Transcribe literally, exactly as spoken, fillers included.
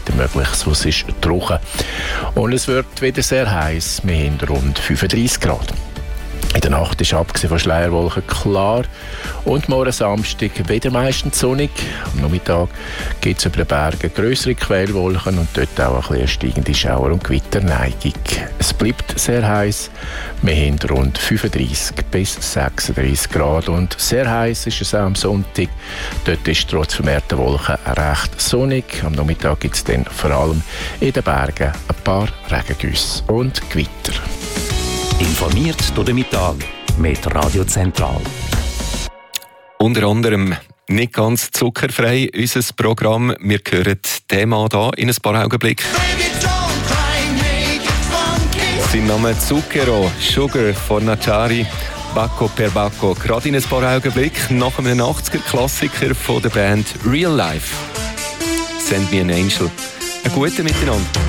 Wetter möglich, sonst ist es trocken. Und es wird wieder sehr heiß, wir haben rund fünfunddreissig Grad. In der Nacht ist abgesehen von Schleierwolken klar und morgen Samstag wieder meistens sonnig. Am Nachmittag gibt es über den Bergen grössere Quellwolken und dort auch ein bisschen steigende Schauer- und Gewitterneigung. Es bleibt sehr heiß. Wir haben rund fünfunddreissig bis sechsunddreissig Grad und sehr heiß ist es auch am Sonntag. Dort ist trotz vermehrter Wolken recht sonnig. Am Nachmittag gibt es dann vor allem in den Bergen ein paar Regengüsse und Gewitter. Informiert durch den Mittag mit Radio Zentral. Unter anderem nicht ganz zuckerfrei unser Programm. Wir hören das Thema hier in ein paar Augenblicken. Sein Name Zucchero, Sugar Fornaciari, Bacco per Bacco. Gerade in ein paar Augenblicken nach einem achtziger-Klassiker von der Band Real Life. Send Me an Angel. Einen guten Miteinander.